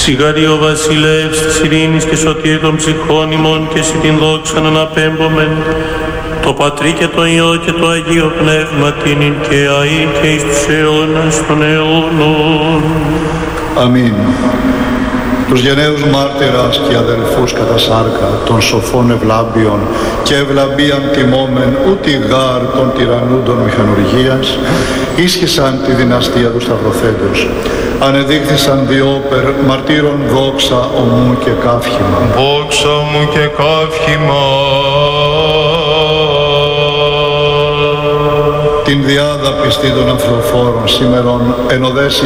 Σιγαρή ο βασιλεύς της ειρήνης και σωτήρ των ψυχών ημών και εσύ την δόξαν αναπέμπομεν, το Πατρί και το Υιό και το Αγίο Πνεύμα την και αεί και εις τους αιώνας των αιώνων. Αμήν. Τους γενναίους μάρτυρας και αδελφούς κατά σάρκα των σοφών ευλάμπιων και ευλαμπίαν τιμόμεν ούτι γάρ των τυραννούντων μηχανουργίας ίσχυσαν τη δυναστεία του Σταυροθέντος. Ανεδείχθησαν διόπερ μαρτύρων δόξα ομού και καύχημα. Δόξα μου και καύχημα. Την διάδα πιστή των ανθροφόρων σήμερον ενοδέσει